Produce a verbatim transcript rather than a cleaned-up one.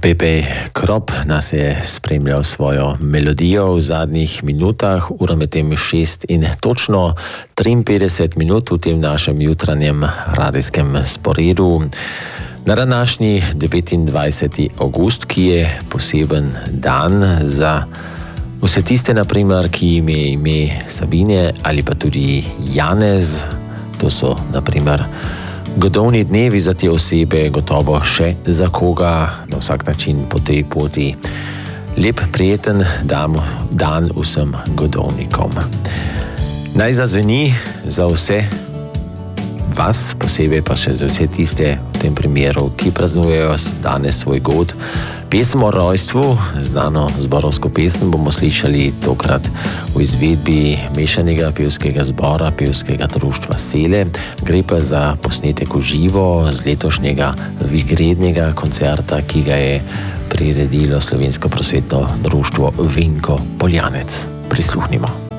Pepe Krop nas je spremljal svojo melodijo v zadnjih minutah, ura med tem šest in točno triinpetdeset minut v tem našem jutranjem radijskem sporedu. Na današnji devetindvajseti avgust, ki je poseben dan za vse tiste, naprimer, ki jim je ime Sabine ali pa tudi Janez. To so naprimer godovni dnevi za te osebe, gotovo še za koga, na vsak način po tej poti. Lep, prijeten dan, dan vsem godovnikom. Naj zazveni za vse vas, posebej pa še za vse tiste v tem primeru, ki praznujejo danes svoj god. Pesem o rojstvu, znano zborovsko pesem, bomo slišali tokrat v izvedbi mešanega pevskega zbora, pevskega društva Sele. Gre pa za posnetek v živo z letošnjega vigrednega koncerta, ki ga je priredilo Slovensko prosvetno društvo Vinko Poljanec. Prisluhnimo.